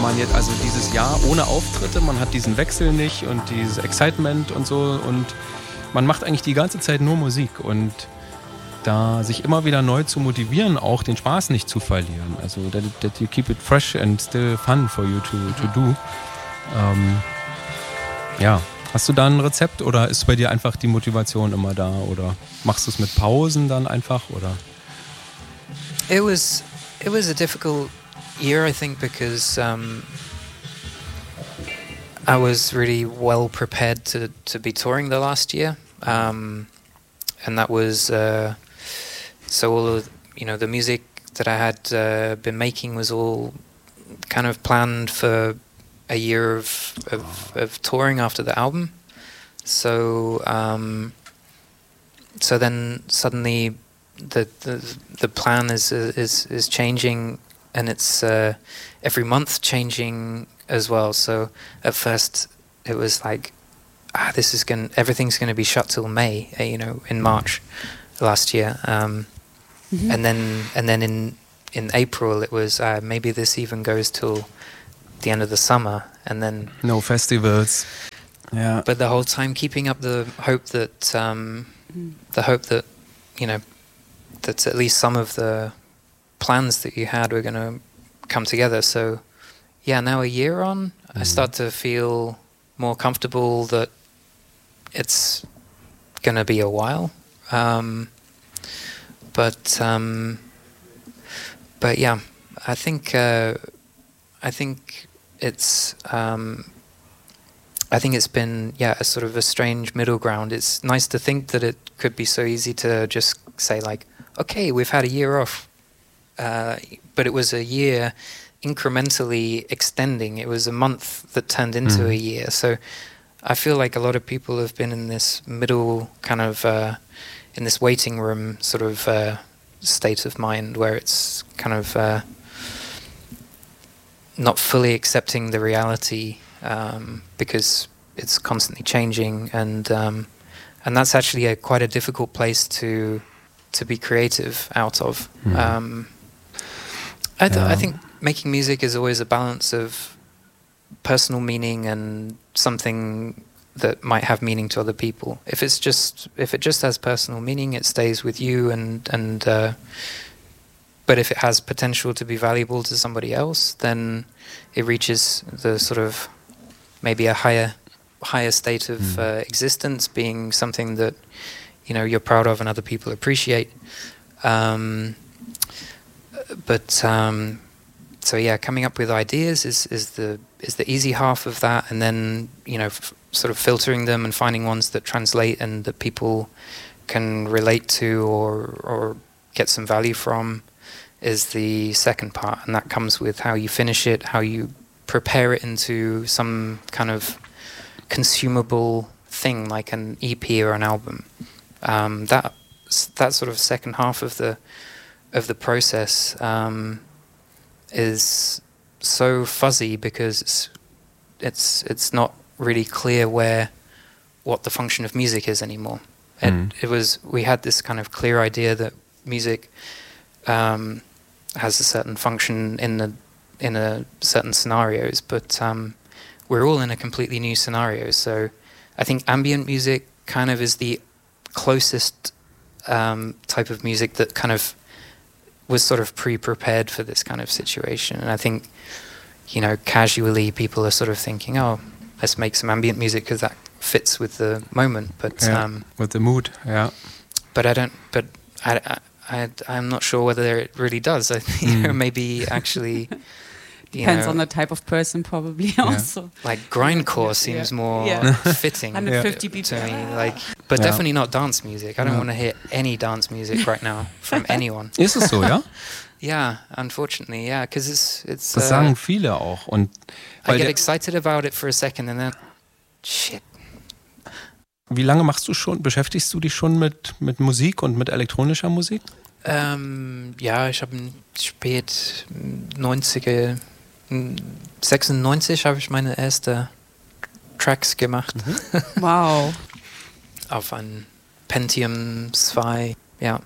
man jetzt, also dieses Jahr ohne Auftritte, man hat diesen Wechsel nicht und dieses Excitement und so und man macht eigentlich die ganze Zeit nur Musik und da sich immer wieder neu zu motivieren, auch den Spaß nicht zu verlieren. Also that you keep it fresh and still fun for you to do. Ja, hast du da ein Rezept oder ist bei dir einfach die Motivation immer da oder machst du es mit Pausen dann einfach oder? It was a difficult year, I think, because I was really well prepared to be touring the last year, and that was so all of the music that I had been making was all kind of planned for a year of touring after the album. So so then suddenly the plan is changing, and it's every month changing as well. So at first it was like, everything's gonna be shut till May, in March last year, and then in April it was maybe this even goes till the end of the summer, and then no festivals. Yeah. But the whole time keeping up the hope that that at least some of the plans that you had were going to come together. So yeah, now a year on, I start to feel more comfortable that it's going to be a while. But yeah, I think it's been a sort of a strange middle ground. It's nice to think that it could be so easy to just say like, okay, we've had a year off, but it was a year incrementally extending. It was a month that turned into a year. So I feel like a lot of people have been in this middle kind of in this waiting room sort of state of mind where it's kind of not fully accepting the reality because it's constantly changing, and that's actually quite a difficult place to be creative out of. I think making music is always a balance of personal meaning and something that might have meaning to other people. If it just has personal meaning, it stays with you, and but if it has potential to be valuable to somebody else, then it reaches the sort of maybe a higher state of existence, being something that you're proud of and other people appreciate. So yeah, coming up with ideas is the easy half of that, and then sort of filtering them and finding ones that translate and that people can relate to or get some value from is the second part, and that comes with how you finish it, how you prepare it into some kind of consumable thing like an EP or an album. That sort of second half of the process is so fuzzy because it's not really clear what the function of music is anymore. We had this kind of clear idea that music has a certain function in a certain scenarios, but we're all in a completely new scenario. So I think ambient music kind of is the closest type of music that kind of was sort of pre-prepared for this kind of situation. And I think, casually people are sort of thinking, oh, let's make some ambient music because that fits with the moment. But with the mood, yeah. But I'm not sure whether it really does. I think maybe actually depends on the type of person, probably also. Like grindcore seems more fitting 150 beats to me. But definitely not dance music. I don't want to hear any dance music right now from anyone. Ist es so, ja? Yeah, unfortunately, yeah, because it's. Das sagen viele auch. Und I get excited about it for a second and then, shit. Wie lange beschäftigst du dich schon mit Musik und mit elektronischer Musik? Ja, ich habe spät 90er, 96 habe ich meine erste Tracks gemacht. Wow. Auf ein Pentium 2, ja.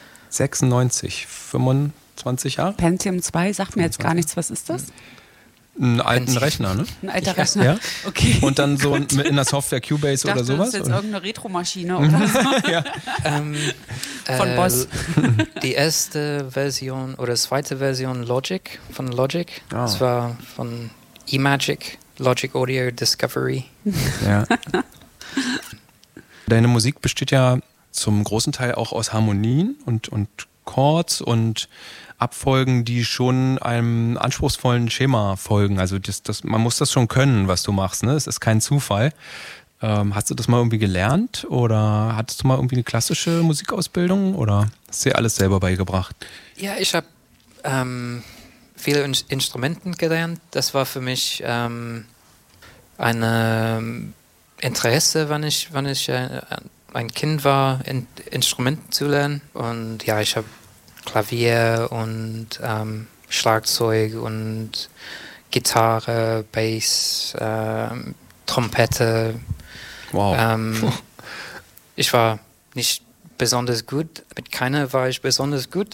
96, 25 Jahre? Pentium 2 sagt mir jetzt gar nichts. Was ist das? einen alten Rechner, ne? Ein alter Rechner. Ja. Okay. Und dann so in der Software Cubase oder sowas? Das ist jetzt oder? irgendeine Retromaschine oder so. Ja. Von Boss. Die erste Version oder zweite Version von Logic. Oh. Das war von eMagic, Logic Audio Discovery. Ja. Deine Musik besteht ja zum großen Teil auch aus Harmonien und Chords und Abfolgen, die schon einem anspruchsvollen Schema folgen. Also man muss das schon können, was du machst. Ne? Es ist kein Zufall. Hast du das mal irgendwie gelernt oder hattest du mal irgendwie eine klassische Musikausbildung oder hast du dir alles selber beigebracht? Ja, ich habe viele Instrumenten gelernt. Das war für mich ein Interesse, wenn ich ein Kind war, Instrumenten zu lernen. Und ja, ich habe Klavier und Schlagzeug und Gitarre, Bass, Trompete. Wow. Ich war nicht besonders gut, mit keiner war ich besonders gut.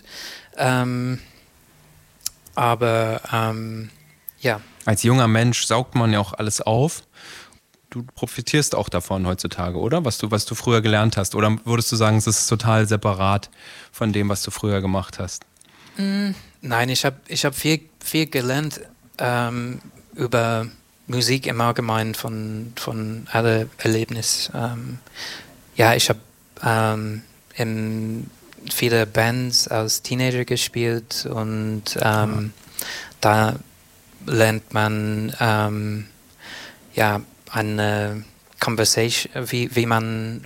Aber ja. Als junger Mensch saugt man ja auch alles auf. Du profitierst auch davon heutzutage, oder? Was du früher gelernt hast. Oder würdest du sagen, es ist total separat von dem, was du früher gemacht hast? Nein, ich hab viel gelernt über Musik im Allgemeinen von alle Erlebnis. Ja, ich habe in viele Bands als Teenager gespielt und da lernt man ja eine Conversation, wie man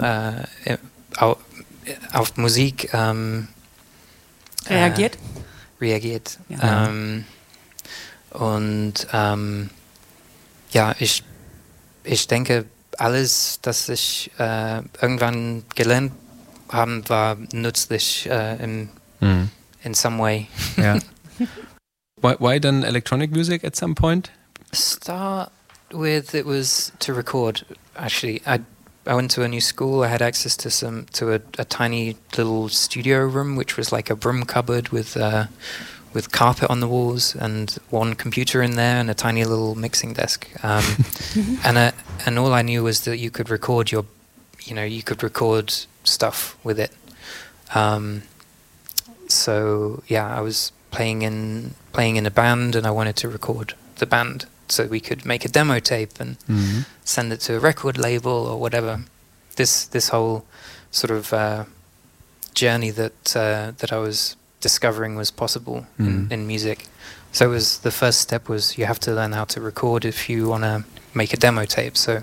auf Musik Reagiert. Ja. Und ja, ich denke, alles, das ich irgendwann gelernt habe, war nützlich in some way. Ja. Why then electronic music at some point? Start with, it was to record. Actually, I went to a new school. I had access to a tiny little studio room, which was like a broom cupboard with carpet on the walls and one computer in there and a tiny little mixing desk. And all I knew was that you could record you could record stuff with it. So yeah, I was playing in a band and I wanted to record the band so we could make a demo tape and send it to a record label or whatever. This whole sort of journey that I was discovering was possible in music. So the first step was you have to learn how to record if you want to make a demo tape. So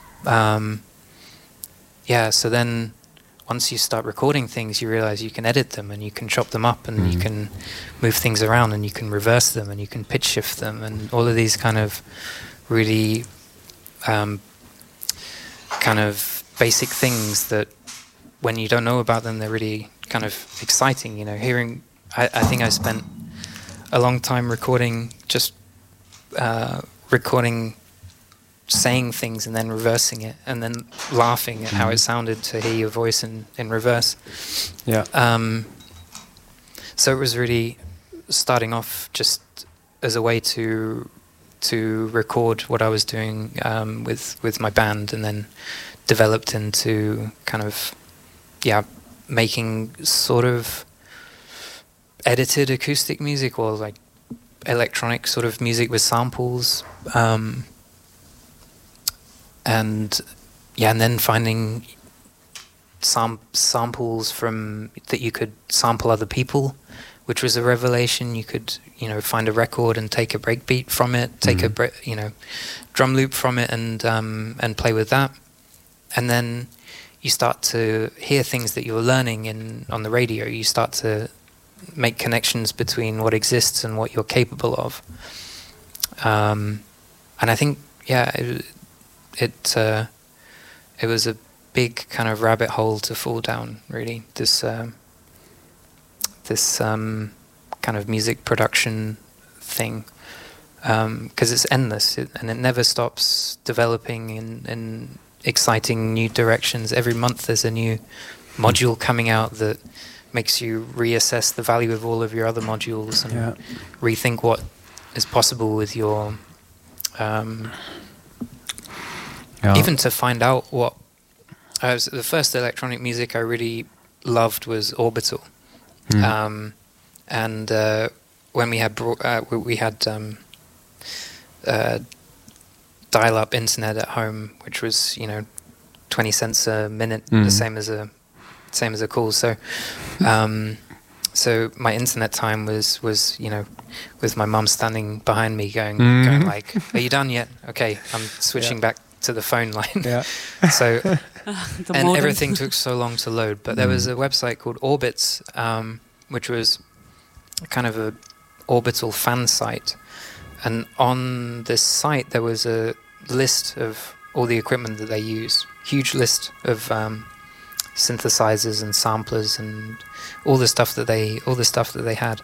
yeah, so then once you start recording things, you realize you can edit them and you can chop them up and you can move things around and you can reverse them and you can pitch shift them and all of these kind of really kind of basic things that when you don't know about them, they're really kind of exciting. You know, I think I spent a long time recording saying things and then reversing it and then laughing at how it sounded to hear your voice in reverse. Yeah. So it was really starting off just as a way to record what I was doing with my band, and then developed into kind of making sort of edited acoustic music or like electronic sort of music with samples. And then finding samples that you could sample other people, which was a revelation. You could, find a record and take a breakbeat from it, take a drum loop from it, and play with that. And then you start to hear things that you're learning on the radio. You start to make connections between what exists and what you're capable of. And I think, it was a big kind of rabbit hole to fall down, really. This kind of music production thing, because it's endless and it never stops developing in exciting new directions. Every month there's a new module coming out that makes you reassess the value of all of your other modules and rethink what is possible with your Even to find out what the first electronic music I really loved was Orbital. And when we had dial-up internet at home, which was 20 cents a minute, the same as a call. So so my internet time was with my mum standing behind me going like, "Are you done yet? Okay, I'm switching back to the phone line." Yeah. So and modem. everything took so long to load. But there was a website called Orbits, which was kind of a Orbital fan site, and on this site there was a list of all the equipment that they use, huge list of synthesizers and samplers and all the stuff that they had,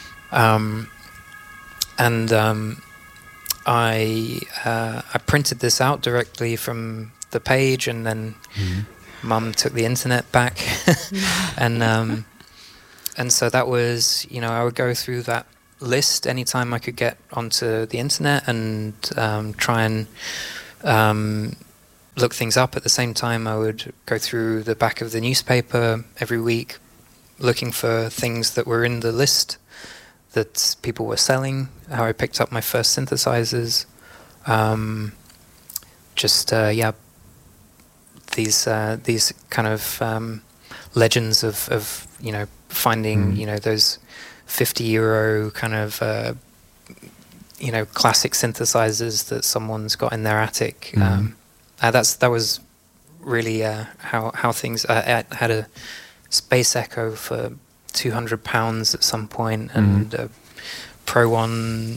I printed this out directly from the page, and then Mum took the internet back, and so that was, I would go through that list anytime I could get onto the internet and try and look things up. At the same time, I would go through the back of the newspaper every week looking for things that were in the list that people were selling, how I picked up my first synthesizers, these kind of legends of finding those €50 kind of classic synthesizers that someone's got in their attic. That was really how things. I had a Space Echo for £200 at some point, and Pro One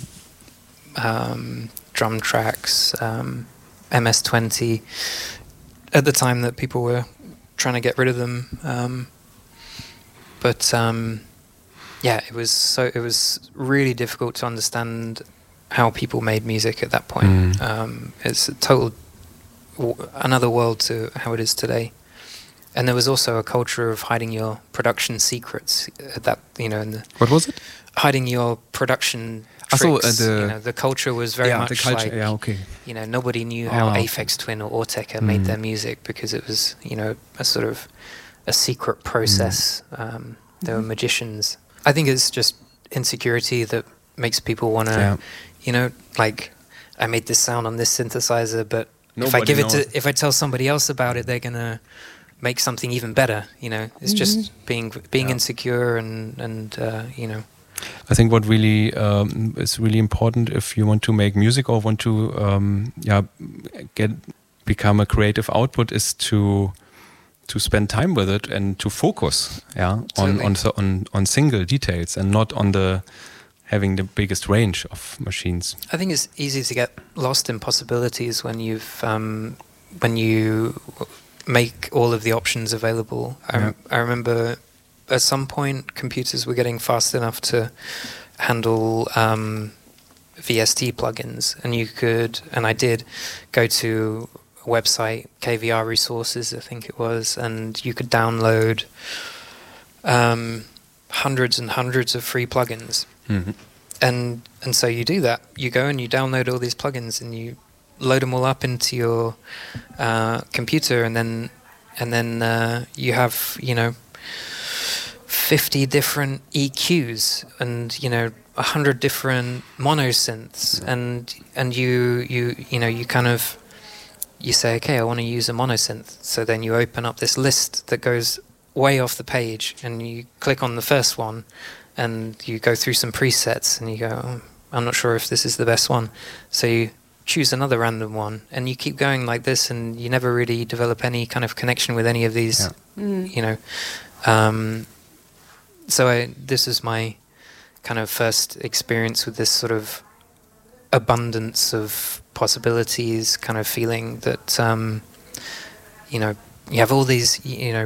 drum tracks, MS-20 at the time that people were trying to get rid of them. But it was really difficult to understand how people made music at that point. It's a another world to how it is today. And there was also a culture of hiding your production secrets at that, What was it? Hiding your production tricks. The culture was very much the culture, like, okay. Nobody knew how Aphex Twin or Autechre made their music, because it was, a sort of a secret process. They were magicians. I think it's just insecurity that makes people want to, like, I made this sound on this synthesizer, but if I tell somebody else about it, they're gonna make something even better. It's just being insecure and. I think what really is really important if you want to make music or want to become a creative output is to spend time with it and to focus on single details and not on having the biggest range of machines. I think it's easy to get lost in possibilities when when you make all of the options available. I remember at some point computers were getting fast enough to handle VST plugins, and you could, and I did, go to a website, KVR Resources I think it was, and you could download hundreds and hundreds of free plugins. And so you do that. You go and you download all these plugins and you load them all up into your computer, and then you have 50 different EQs and 100 different monosynths, and you kind of say, okay, I want to use a monosynth. So then you open up this list that goes way off the page, and you click on the first one, and you go through some presets, and you go, oh, I'm not sure if this is the best one. So you choose another random one, and you keep going like this, and you never really develop any kind of connection with any of these, So this is my kind of first experience with this sort of abundance of possibilities kind of feeling that, you have all these,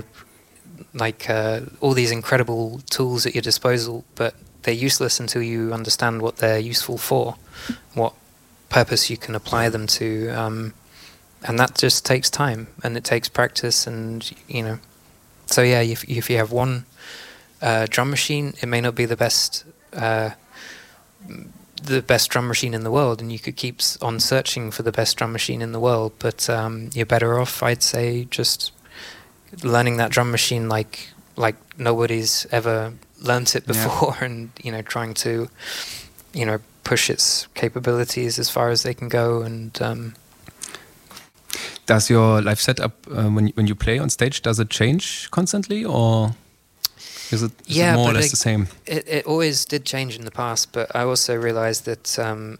all these incredible tools at your disposal, but they're useless until you understand what they're useful for, what purpose you can apply them to, and that just takes time, and it takes practice, and so yeah, if you have one drum machine, it may not be the best the best drum machine in the world, and you could keep on searching for the best drum machine in the world, but you're better off, I'd say, just learning that drum machine like nobody's ever learnt it before, and trying to push its capabilities as far as they can go. And does your live setup when you play on stage, does it change constantly, or is it more or less the same? It always did change in the past, but I also realized that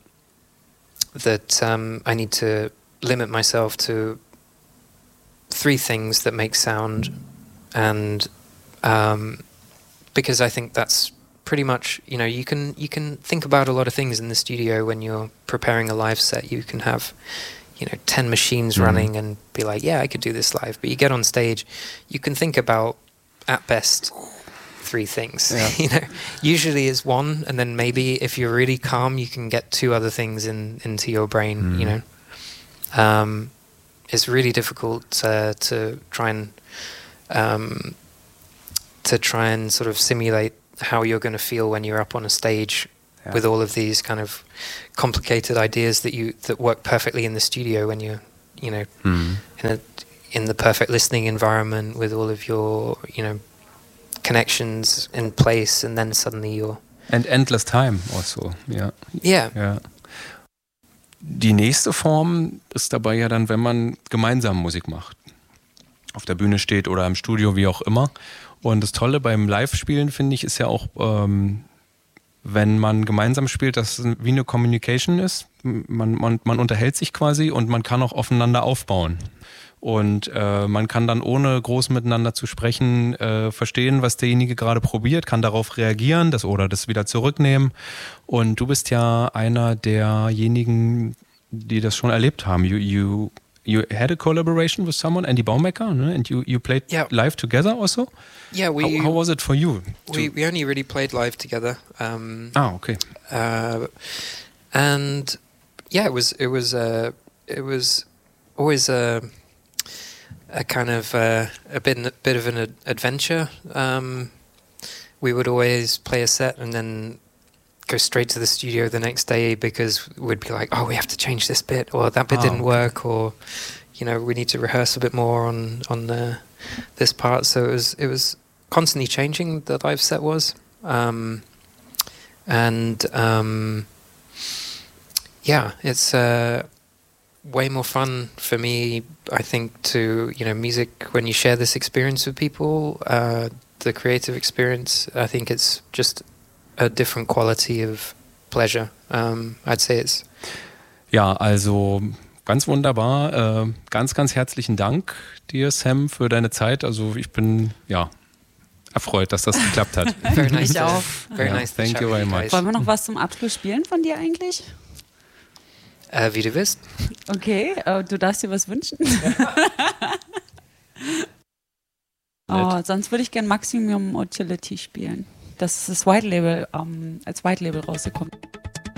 I need to limit myself to 3 things that make sound, and because I think that's pretty much, you can think about a lot of things in the studio when you're preparing a live set. You can have 10 machines running and be like, yeah, I could do this live. But you get on stage, you can think about at best 3 things. Usually it's 1, and then maybe if you're really calm, you can get 2 other things into your brain. It's really difficult to try and sort of simulate how you're going to feel when you're up on a stage with all of these kind of complicated ideas that work perfectly in the studio when you're in the perfect listening environment with all of your connections in place, and then suddenly you're... And endless time also, Ja. Die nächste Form ist dabei ja dann, wenn man gemeinsam Musik macht. Auf der Bühne steht oder im Studio, wie auch immer. Und das Tolle beim Live-Spielen, finde ich, ist ja auch, wenn man gemeinsam spielt, dass es wie eine Communication ist. Man unterhält sich quasi und man kann auch aufeinander aufbauen. Und man kann dann, ohne groß miteinander zu sprechen, verstehen, was derjenige gerade probiert, kann darauf reagieren oder das wieder zurücknehmen. Und du bist ja einer derjenigen, die das schon erlebt haben. You had a collaboration with someone, Andy Baumecker, ne? And you played live together also? Yeah, how was it for you? We only really played live together. Okay. And yeah, it was always a kind of a bit of an adventure. We would always play a set and then go straight to the studio the next day, because we'd be like, oh, we have to change this bit, or that bit didn't work, or we need to rehearse a bit more on this part. So it was constantly changing. The live set was, it's way more fun for me, I think, to music when you share this experience with people, the creative experience. I think it's just a different quality of pleasure. I'd say it's... Ja, also ganz wunderbar. Ganz, ganz herzlichen Dank dir, Sam, für deine Zeit. Also ich bin erfreut, dass das geklappt hat. Very nice. Ich auch. Very nice. Thank you very much. Wollen wir noch was zum Abschluss spielen von dir eigentlich? Wie du willst. Okay, du darfst dir was wünschen. Sonst würde ich gern Maximum Utility spielen. Das ist das White Label, als White Label rausgekommen.